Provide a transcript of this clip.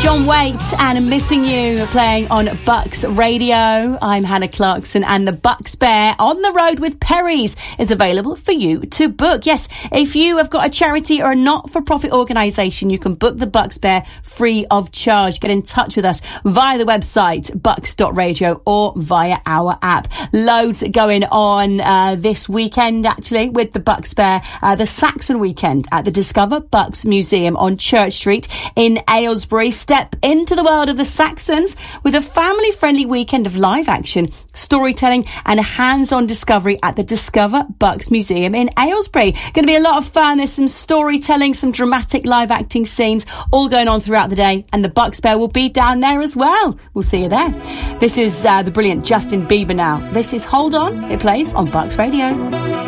John Waite and Missing You playing on Bucks Radio. I'm Hannah Clarkson, and the Bucks Bear on the road with Perry's is available for you to book. Yes, if you have got a charity or a not-for-profit organisation, you can book the Bucks Bear free of charge. Get in touch with us via the website bucks.radio or via our app. Loads going on this weekend, actually, with the Bucks Bear. The Saxon weekend at the Discover Bucks Museum on Church Street in Aylesbury. Step into the world of the Saxons with a family-friendly weekend of live action, storytelling and hands-on discovery at the Discover Bucks Museum in Aylesbury. Going to be a lot of fun. There's some storytelling, some dramatic live acting scenes all going on throughout the day, and the Bucks Bear will be down there as well. We'll see you there. This is the brilliant Justin Bieber now. This is Hold On. It plays on Bucks Radio.